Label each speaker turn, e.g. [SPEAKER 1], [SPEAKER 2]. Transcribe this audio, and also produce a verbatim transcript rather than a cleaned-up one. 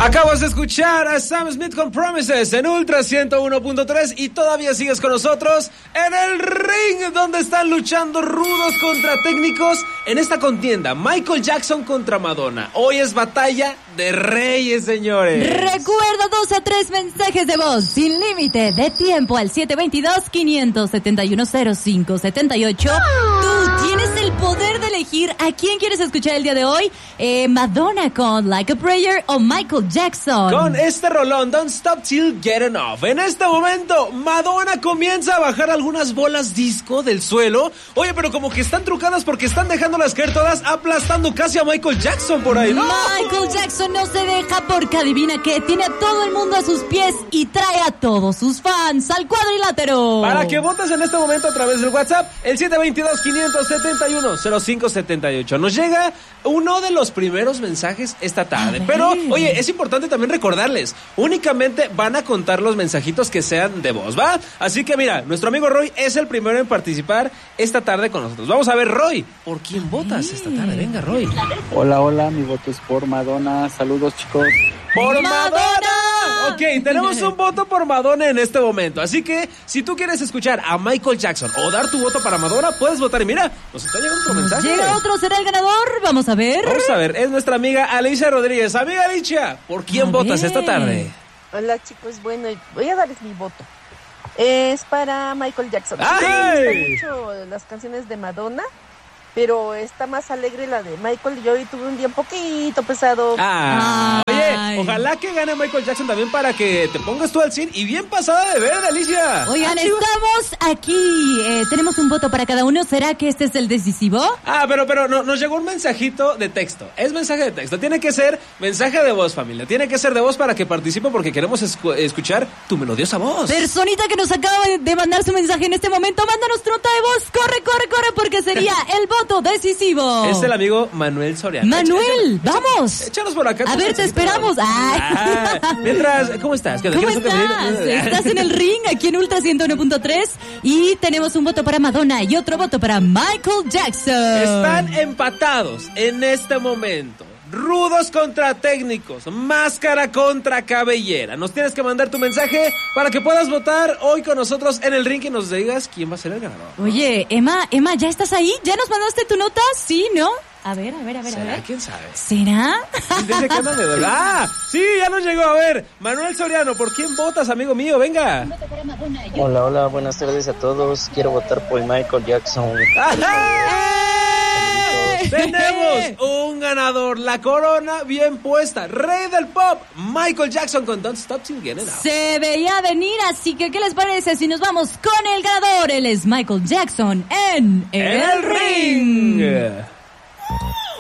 [SPEAKER 1] Acabas de escuchar a Sam Smith con Promises en Ultra ciento uno punto tres y todavía sigues con nosotros en el ring donde están luchando rudos contra técnicos en esta contienda. Michael Jackson contra Madonna. Hoy es batalla de reyes, señores.
[SPEAKER 2] Recuerda dos a tres mensajes de voz sin límite de tiempo al siete dos dos, cinco siete uno, cero cinco siete ocho. Tú tienes el poder de elegir a quién quieres escuchar el día de hoy. Eh, Madonna con Like a Prayer o Michael Jackson
[SPEAKER 1] con este rolón Don't Stop Till Get Enough. En este momento Madonna comienza a bajar algunas bolas disco del suelo. Oye, pero como que están trucadas porque están dejándolas caer todas, aplastando casi a Michael Jackson por ahí, ¿no?
[SPEAKER 2] Michael Jackson no se deja porque adivina que tiene a todo el mundo a sus pies y trae a todos sus fans al cuadrilátero.
[SPEAKER 1] Para que votes en este momento a través del WhatsApp, el siete dos dos, cinco siete uno, cero cinco siete ocho. Nos llega uno de los primeros mensajes esta tarde. Pero, oye, es importante también recordarles, únicamente van a contar los mensajitos que sean de voz, ¿va? Así que mira, nuestro amigo Roy es el primero en participar esta tarde con nosotros. Vamos a ver, Roy, ¿por quién votas esta tarde? Venga, Roy.
[SPEAKER 3] Hola, hola, mi voto es por Madonna. Saludos, chicos.
[SPEAKER 1] ¡Por Madonna! Ok, tenemos un voto por Madonna en este momento. Así que, si tú quieres escuchar a Michael Jackson o dar tu voto para Madonna, puedes votar. Y mira, nos está llegando otro mensaje.
[SPEAKER 2] Llega otro, ¿será el ganador? Vamos a ver.
[SPEAKER 1] Vamos a ver, es nuestra amiga Alicia Rodríguez. Amiga Alicia, ¿por quién
[SPEAKER 2] a
[SPEAKER 1] votas
[SPEAKER 2] ver.
[SPEAKER 1] esta tarde?
[SPEAKER 4] Hola, chicos, bueno, voy a darles mi voto. Es para Michael Jackson.
[SPEAKER 1] ¡Ay!
[SPEAKER 4] Me gustan mucho las canciones de Madonna, pero está más alegre la de Michael. Yo hoy tuve un día un poquito pesado.
[SPEAKER 1] Ah,
[SPEAKER 2] Ay.
[SPEAKER 1] oye, ojalá que gane Michael Jackson también para que te pongas tú al cien y bien pasada de verde, Alicia.
[SPEAKER 2] Oigan, estamos aquí. Eh, tenemos un voto para cada uno. ¿Será que este es el decisivo?
[SPEAKER 1] Ah, pero, pero no, nos llegó un mensajito de texto. Es mensaje de texto. Tiene que ser mensaje de voz, familia. Tiene que ser de voz para que participe porque queremos escu- escuchar tu melodiosa voz.
[SPEAKER 2] Personita que nos acaba de mandar su mensaje en este momento, mándanos tu nota de voz. Corre, corre, corre, porque sería el voto decisivo.
[SPEAKER 1] Es el amigo Manuel Soriano.
[SPEAKER 2] Manuel,
[SPEAKER 1] Échanos,
[SPEAKER 2] vamos.
[SPEAKER 1] Échanos por acá.
[SPEAKER 2] A ver, te esperamos. Ay.
[SPEAKER 1] Ah, mientras, ¿cómo estás?
[SPEAKER 2] ¿Cómo estás? Estás en el ring aquí en Ultra ciento uno punto tres y tenemos un voto para Madonna y otro voto para Michael Jackson.
[SPEAKER 1] Están empatados en este momento. Rudos contra técnicos, máscara contra cabellera. Nos tienes que mandar tu mensaje para que puedas votar hoy con nosotros en el ring y nos digas quién va a ser el ganador, ¿no?
[SPEAKER 2] Oye, Emma, Emma, ¿ya estás ahí? ¿Ya nos mandaste tu nota? ¿Sí, no? A ver, a ver, a ver,
[SPEAKER 1] ¿Será?
[SPEAKER 2] a ver.
[SPEAKER 1] ¿Quién sabe?
[SPEAKER 2] ¿Será?
[SPEAKER 1] Dice que anda de dolor. ¡Ah! Sí, ya nos llegó. A ver, Manuel Soriano, ¿por quién votas, amigo mío? Venga.
[SPEAKER 3] Hola, hola, buenas tardes a todos. Quiero votar por Michael Jackson.
[SPEAKER 1] ¡Ajá! Tenemos un ganador, la corona bien puesta, rey del pop, Michael Jackson con Don't Stop Till Get Enough.
[SPEAKER 2] Se veía venir, así que ¿qué les parece si nos vamos con el ganador? Él es Michael Jackson en El,
[SPEAKER 1] El
[SPEAKER 2] Ring.
[SPEAKER 1] ring.